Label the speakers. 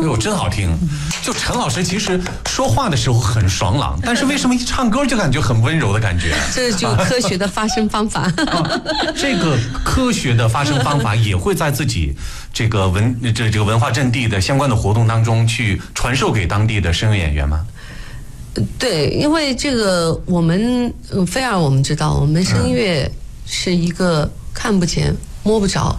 Speaker 1: 呦，真好听！就陈老师其实说话的时候很爽朗，但是为什么一唱歌就感觉很温柔的感觉？
Speaker 2: 这就科学的发声方法。
Speaker 1: 这个科学的发声方法也会在自己这个文化阵地的相关的活动当中去传授给当地的声乐演员吗？
Speaker 2: 对，因为这个我们菲尔我们知道，我们声乐是一个看不见摸不着